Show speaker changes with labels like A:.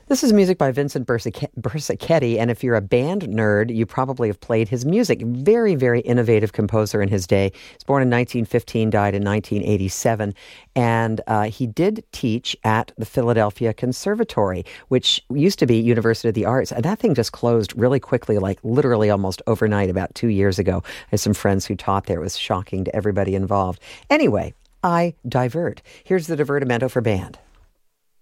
A: This is music by Vincent Bersachetti, and if you're a band nerd, you probably have played his music. Very, very innovative composer in his day. He was born in 1915, died in 1987, and he did teach at the Philadelphia Conservatory, which used to be University of the Arts, and that thing just closed really quickly, like literally almost overnight about 2 years ago. I had some friends who taught there. It was shocking to everybody involved. Anyway, I divert. Here's the Divertimento for band.